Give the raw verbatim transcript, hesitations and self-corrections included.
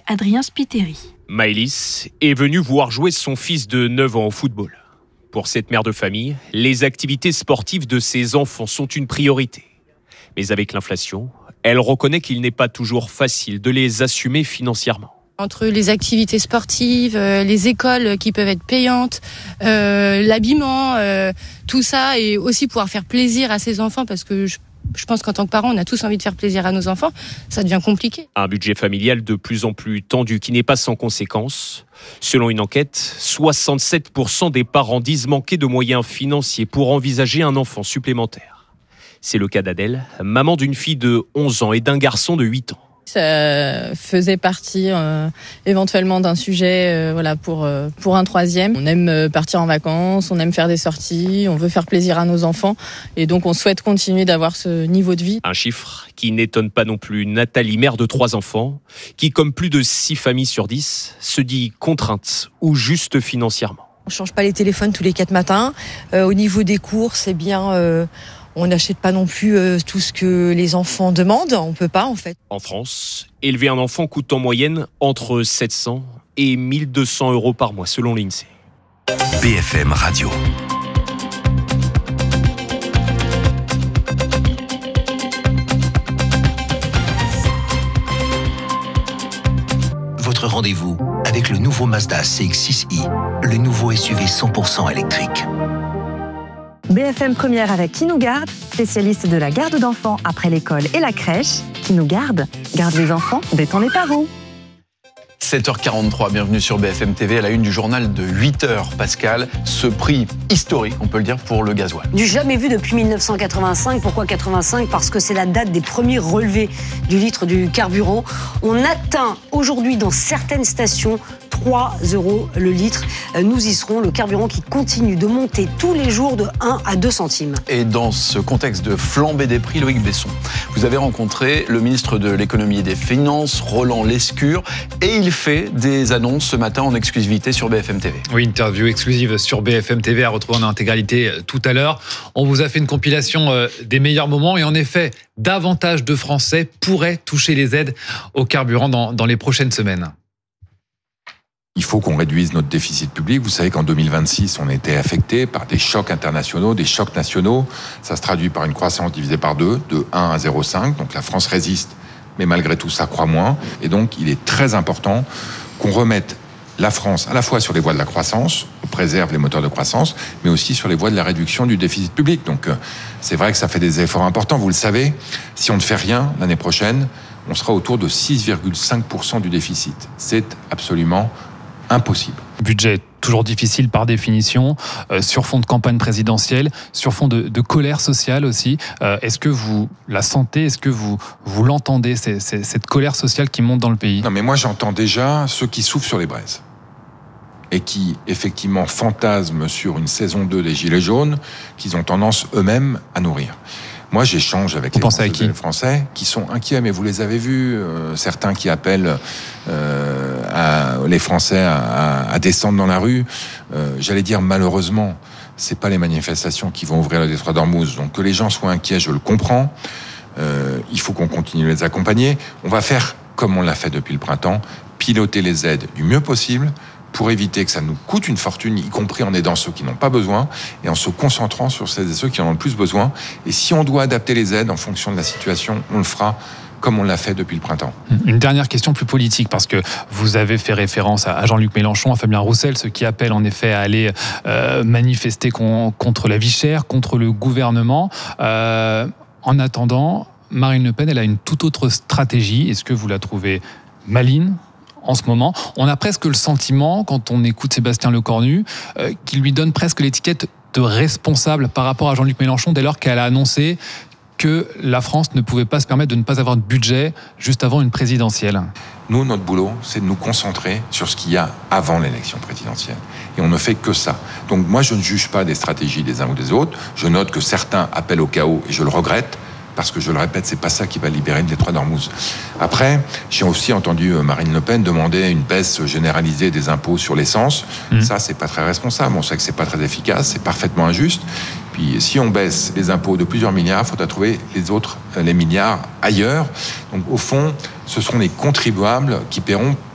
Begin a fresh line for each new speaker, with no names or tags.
Adrien Spiteri.
Maëlys est venue voir jouer son fils de neuf ans au football. Pour cette mère de famille, les activités sportives de ses enfants sont une priorité. Mais avec l'inflation, elle reconnaît qu'il n'est pas toujours facile de les assumer financièrement.
Entre les activités sportives, euh, les écoles qui peuvent être payantes, euh, l'habillement, euh, tout ça, et aussi pouvoir faire plaisir à ses enfants, parce que je, je pense qu'en tant que parents, on a tous envie de faire plaisir à nos enfants, ça devient compliqué.
Un budget familial de plus en plus tendu qui n'est pas sans conséquences. Selon une enquête, soixante-sept pour cent des parents disent manquer de moyens financiers pour envisager un enfant supplémentaire. C'est le cas d'Adèle, maman d'une fille de onze ans et d'un garçon de huit ans.
Ça faisait partie euh, éventuellement d'un sujet euh, voilà, pour, euh, pour un troisième. On aime partir en vacances, on aime faire des sorties, on veut faire plaisir à nos enfants et donc on souhaite continuer d'avoir ce niveau de vie.
Un chiffre qui n'étonne pas non plus Nathalie, mère de trois enfants, qui comme plus de six familles sur dix, se dit contrainte ou juste financièrement.
On ne change pas les téléphones tous les quatre matins. Euh, au niveau des courses, eh bien... Euh On n'achète pas non plus euh, tout ce que les enfants demandent, on peut pas en fait.
En France, élever un enfant coûte en moyenne entre sept cents et mille deux cents euros par mois selon l'Insee.
B F M Radio. Votre rendez-vous avec le nouveau Mazda C X six i, le nouveau S U V cent pour cent électrique.
B F M Première avec Qui nous garde, spécialiste de la garde d'enfants après l'école et la crèche. Qui nous garde, garde les enfants, détend les parents.
sept heures quarante-trois, bienvenue sur B F M T V à la une du journal de huit heures. Pascal, ce prix historique, on peut le dire, pour le gasoil.
Du jamais vu depuis mille neuf cent quatre-vingt-cinq. Pourquoi quatre-vingt-cinq ? Parce que c'est la date des premiers relevés du litre du carburant. On atteint aujourd'hui dans certaines stations trois euros le litre. Nous y serons, le carburant qui continue de monter tous les jours de un à deux centimes.
Et dans ce contexte de flambée des prix, Loïc Besson, vous avez rencontré le ministre de l'économie et des finances, Roland Lescure, et il fait des annonces ce matin en exclusivité sur B F M T V.
Oui, interview exclusive sur B F M T V à retrouver en intégralité tout à l'heure. On vous a fait une compilation des meilleurs moments et en effet, davantage de Français pourraient toucher les aides au carburant dans, dans les prochaines semaines.
Il faut qu'on réduise notre déficit public. Vous savez qu'en deux mille vingt-six, on était affecté par des chocs internationaux, des chocs nationaux. Ça se traduit par une croissance divisée par deux, de un à zéro virgule cinq. Donc la France résiste, mais malgré tout, ça croît moins. Et donc, il est très important qu'on remette la France à la fois sur les voies de la croissance, on préserve les moteurs de croissance, mais aussi sur les voies de la réduction du déficit public. Donc, c'est vrai que ça fait des efforts importants. Vous le savez, si on ne fait rien l'année prochaine, on sera autour de six virgule cinq pour cent du déficit. C'est absolument impossible.
Budget toujours difficile par définition, euh, sur fond de campagne présidentielle, sur fond de, de colère sociale aussi. Euh, est-ce que vous la sentez, est-ce que vous, vous l'entendez, c'est, c'est, cette colère sociale qui monte dans le pays ?
Non, mais moi j'entends déjà ceux qui soufflent sur les braises et qui effectivement fantasment sur une saison deux des Gilets jaunes qu'ils ont tendance eux-mêmes à nourrir. Moi, j'échange avec
vous
les
Français,
qui Français qui sont inquiets, mais vous les avez vus, euh, certains qui appellent euh, à, les Français à, à, à descendre dans la rue. Euh, j'allais dire malheureusement, c'est pas les manifestations qui vont ouvrir le détroit d'Ormuz. Donc que les gens soient inquiets, je le comprends. Euh, il faut qu'on continue de les accompagner. On va faire comme on l'a fait depuis le printemps, piloter les aides du mieux possible, pour éviter que ça nous coûte une fortune, y compris en aidant ceux qui n'ont pas besoin, et en se concentrant sur celles et ceux qui en ont le plus besoin. Et si on doit adapter les aides en fonction de la situation, on le fera comme on l'a fait depuis le printemps.
Une dernière question plus politique, parce que vous avez fait référence à Jean-Luc Mélenchon, à Fabien Roussel, ceux qui appellent en effet à aller euh, manifester con, contre la vie chère, contre le gouvernement. Euh, en attendant, Marine Le Pen, elle a une toute autre stratégie. Est-ce que vous la trouvez maligne ? En ce moment, on a presque le sentiment, quand on écoute Sébastien Lecornu, euh, qu'il lui donne presque l'étiquette de responsable par rapport à Jean-Luc Mélenchon, dès lors qu'elle a annoncé que la France ne pouvait pas se permettre de ne pas avoir de budget juste avant une présidentielle.
Nous, notre boulot, c'est de nous concentrer sur ce qu'il y a avant l'élection présidentielle. Et on ne fait que ça. Donc moi, je ne juge pas des stratégies des uns ou des autres. Je note que certains appellent au chaos, et je le regrette. Parce que, je le répète, c'est pas ça qui va libérer le détroit d'Ormuz. Après, j'ai aussi entendu Marine Le Pen demander une baisse généralisée des impôts sur l'essence. Mmh. Ça, c'est pas très responsable. On sait que c'est pas très efficace, c'est parfaitement injuste. Puis, si on baisse les impôts de plusieurs milliards, il faudra trouver les autres, les milliards ailleurs. Donc, au fond, ce seront les contribuables qui paieront